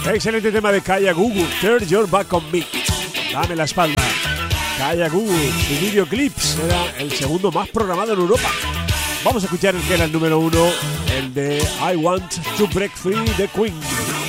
Excelente tema de Kaya Gugu, Turn Your Back on Me. Dame la espalda. Kaya Gugu, su videoclips era el segundo más programado en Europa. Vamos a escuchar el que era el número 1, el de I Want to Break Free de Queen.